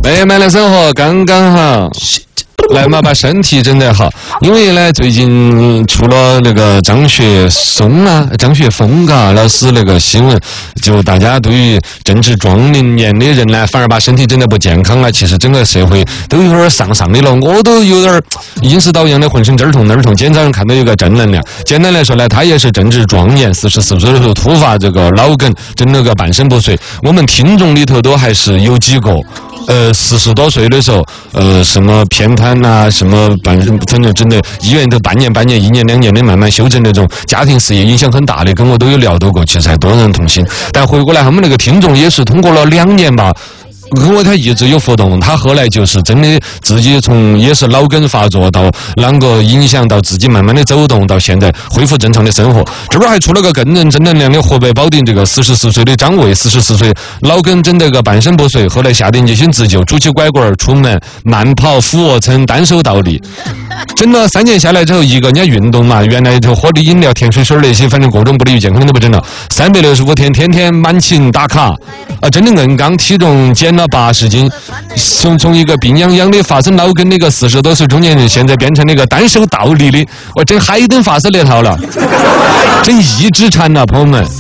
美满的生活刚刚好。来嘛，把身体整得好。因为呢，最近出了那个张雪峰老师那个新闻，就大家对于正值壮龄年的人呢，反而把身体整得不健康了。其实整个社会都有点上的了，我都有点阴湿倒阳的，浑身这儿痛那儿痛。今天早上看到有个正能量，简单来说呢，他也是正值壮年，44岁的时候突发这个脑梗，整了个半身不遂。我们听众里头都还是有几个。40多岁的时候，什么偏瘫啊，什么反正真的医院都半年、1年、2年的慢慢修正那种，家庭事业影响很大的，跟我都有聊到过，其实还多人痛心。但回过来，他们那个听众也是通过了2年吧。跟我他一直有互动，他后来就是真的自己从也是脑梗发作到啷个影响到自己慢慢的走动，到现在恢复正常的生活。这边还出了个更正能量的河北保定这个44岁的张卫，44岁脑梗整得个半身不遂，后来下定决心自救，拄起拐棍出门慢跑、俯卧撑、单手倒立。整了3年下来之后，一个人家运动嘛，原来就喝的饮料、甜水那些，反正各种不利于健康的都不整了。365天，天天满勤打卡，真的硬刚，体重减了80斤，从一个病殃殃的发生脑梗的一个40多岁中年人，现在变成了一个单手倒立的，我整海登法师那套了，整一指禅了，朋友们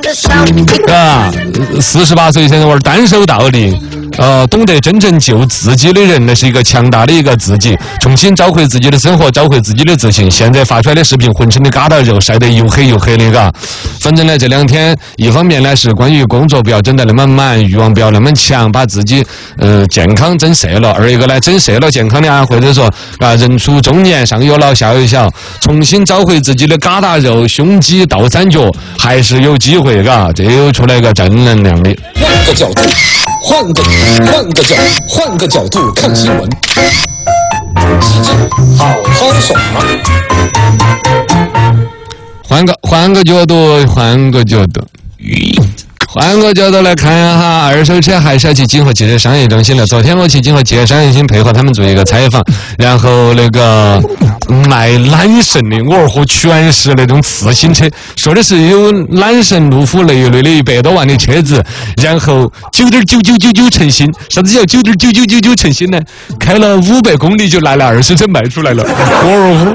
48岁现在玩单手倒立。懂得真正救自己的人，那是一个强大的一个自己，重新找回自己的生活，找回自己的自信。现在发出来的视频，浑身的疙瘩肉晒得又黑又黑的，嘎。反正呢，这2天，一方面呢是关于工作不要整得那么满，欲望不要那么强，把自己健康整色了；二一个呢，整色了健康的啊，或者说人出中年，上有老下有小，重新找回自己的疙瘩肉、胸肌、倒三角，还是有机会，嘎。这又出来一个正能量的。 换个角度看新闻，好好爽。 换个角度来看一下，二手车还是要去锦和汽车商业中心了。昨天我去锦和汽车商业中心配合他们做一个采访，然后那个卖揽胜的，我和全是那种次新车，说的是有揽胜、路虎那一类的100多万的车子，然后9.9999成新。啥子叫9.9999成新呢？开了500公里就拿了二手车卖出来了。